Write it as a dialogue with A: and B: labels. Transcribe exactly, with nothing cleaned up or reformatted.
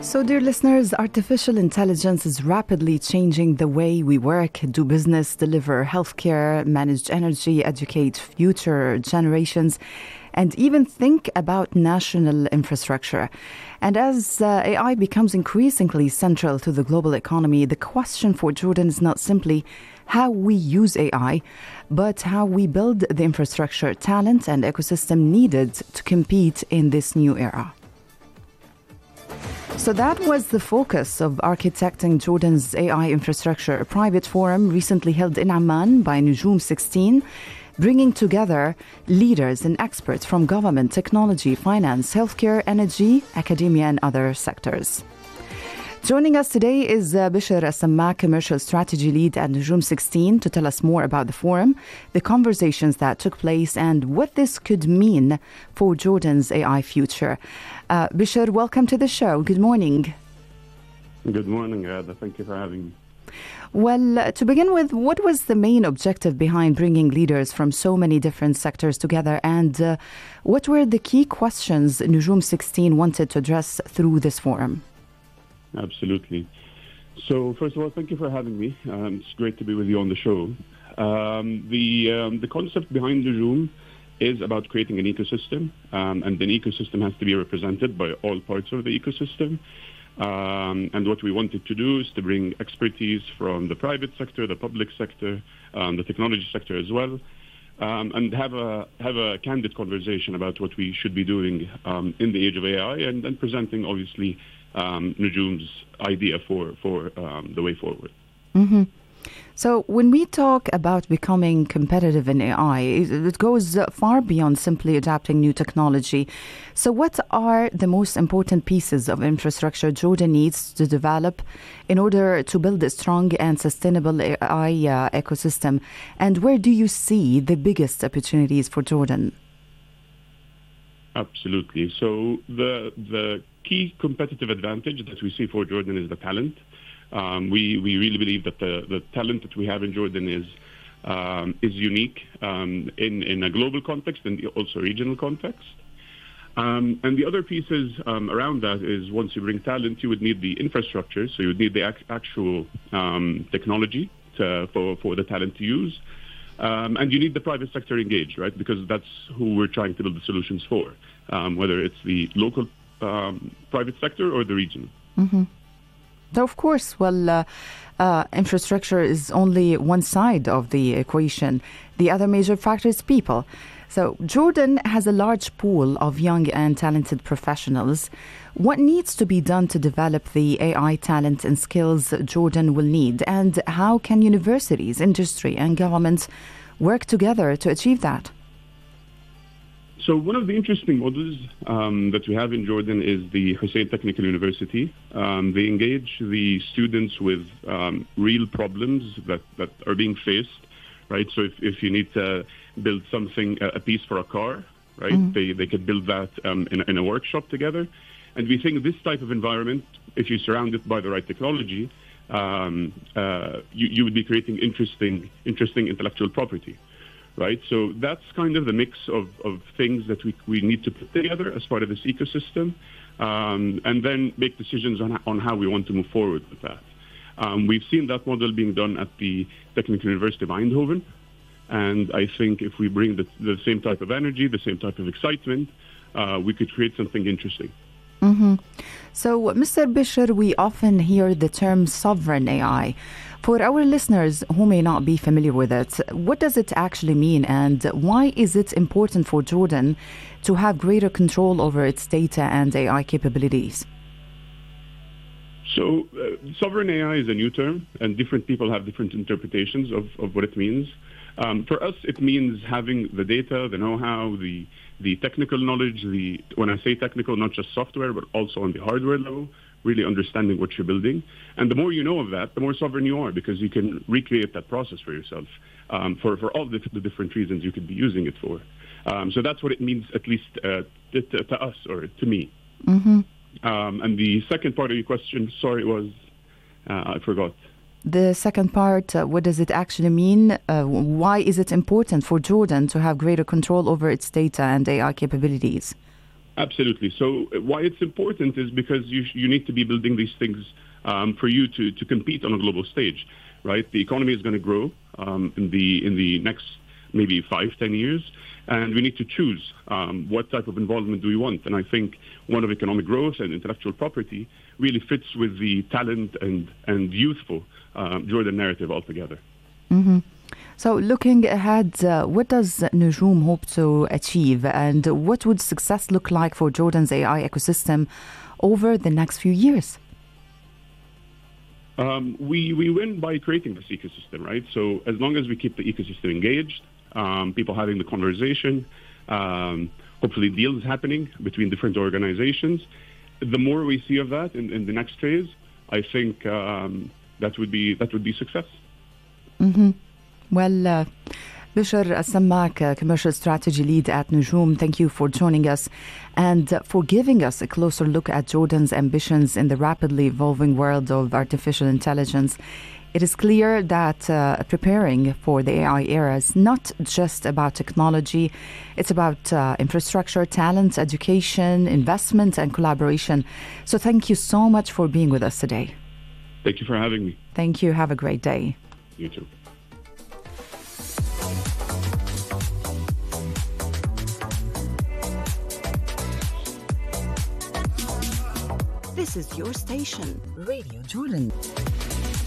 A: So, dear listeners, artificial intelligence is rapidly changing the way we work, do business, deliver healthcare, manage energy, educate future generations, and even think about national infrastructure. And as uh, A I becomes increasingly central to the global economy, the question for Jordan is not simply how we use A I, but how we build the infrastructure, talent, and ecosystem needed to compete in this new era. So that was the focus of Architecting Jordan's A I Infrastructure, a private forum recently held in Amman by Nujoom sixteen, bringing together leaders and experts from government, technology, finance, healthcare, energy, academia, and other sectors. Joining us today is uh, Bisher As-Sammak, Commercial Strategy Lead at Nujoom sixteen, to tell us more about the forum, the conversations that took place, and what this could mean for Jordan's A I future. Uh, Bisher, welcome to the show. Good morning.
B: Good morning, Ada. Thank you for having me.
A: Well, uh, to begin with, what was the main objective behind bringing leaders from so many different sectors together, and uh, what were the key questions Nujoom sixteen wanted to address through this forum?
B: Absolutely. So, first of all, thank you for having me. Um, it's great to be with you on the show. Um, the um, the concept behind Nujoom is about creating an ecosystem, um, and an ecosystem has to be represented by all parts of the ecosystem. Um, and what we wanted to do is to bring expertise from the private sector, the public sector, um, the technology sector as well, um, and have a have a candid conversation about what we should be doing um, in the age of A I, and, and presenting, obviously, um, Nujoom's idea for, for um, the way forward.
A: Mm-hmm. So when we talk about becoming competitive in A I, it goes far beyond simply adapting new technology. So what are the most important pieces of infrastructure Jordan needs to develop in order to build a strong and sustainable A I uh, ecosystem? And where do you see the biggest opportunities for Jordan?
B: Absolutely. So the the key competitive advantage that we see for Jordan is the talent. Um, we, we really believe that the, the talent that we have in Jordan is um, is unique um, in, in a global context and also regional context. Um, and the other pieces um, around that is, once you bring talent, you would need the infrastructure. So you would need the ac- actual um, technology to, for, for the talent to use. Um, and you need the private sector engaged, right? Because that's who we're trying to build the solutions for, um, whether it's the local um, private sector or the regional.
A: Mm-hmm. So of course, well, uh, uh, infrastructure is only one side of the equation. The other major factor is people. So Jordan has a large pool of young and talented professionals. What needs to be done to develop the A I talent and skills Jordan will need? And how can universities, industry, and governments work together to achieve that?
B: So one of the interesting models um, that we have in Jordan is the Hussein Technical University. Um, they engage the students with um, real problems that, that are being faced, right? So if, if you need to build something, a piece for a car, right, mm-hmm. they, they could build that um, in, in a workshop together. And we think this type of environment, if you surround it by the right technology, um, uh, you, you would be creating interesting, interesting intellectual property. Right, so that's kind of the mix of, of things that we, we need to put together as part of this ecosystem, um, and then make decisions on, on how we want to move forward with that. Um, we've seen that model being done at the Technical University of Eindhoven, and I think if we bring the, the same type of energy, the same type of excitement, uh, we could create something interesting.
A: Mm-hmm. So, Mister Bisher, we often hear the term sovereign A I. For our listeners who may not be familiar with it, what does it actually mean, and why is it important for Jordan to have greater control over its data and A I capabilities?
B: So, uh, sovereign A I is a new term, and different people have different interpretations of, of what it means. Um, for us, it means having the data, the know-how, the the technical knowledge, the when I say technical, not just software, but also on the hardware level, really understanding what you're building. And the more you know of that, the more sovereign you are, because you can recreate that process for yourself um, for, for all the, the different reasons you could be using it for. Um, so that's what it means, at least uh, to, to, to us or to me.
A: Mm-hmm.
B: Um, and the second part of your question, sorry, was, uh, I forgot.
A: The second part, uh, what does it actually mean? Uh, why is it important for Jordan to have greater control over its data and A I capabilities?
B: Absolutely. So why it's important is because you you need to be building these things um, for you to, to compete on a global stage, right? The economy is going to grow um, in the in the next maybe five, ten years, and we need to choose um, what type of involvement do we want. And I think one of economic growth and intellectual property really fits with the talent and and youthful um, Jordan narrative altogether.
A: Mm-hmm. So looking ahead, uh, what does Nojoom hope to achieve, and what would success look like for Jordan's A I ecosystem over the next few years?
B: Um, we, we win by creating this ecosystem, right? So as long as we keep the ecosystem engaged, um, people having the conversation, um, hopefully deals happening between different organizations, the more we see of that in, in the next phase, I think um, that would be that would be success.
A: Mm-hmm. Well, uh, Bisher Al-Sammak, uh, Commercial Strategy Lead at Nojoom, thank you for joining us and uh, for giving us a closer look at Jordan's ambitions in the rapidly evolving world of artificial intelligence. It is clear that uh, preparing for the A I era is not just about technology. It's about uh, infrastructure, talent, education, investment, and collaboration. So thank you so much for being with us today.
B: Thank you for having me.
A: Thank you. Have a great day.
B: You too.
A: This is your station, Radio Jordan.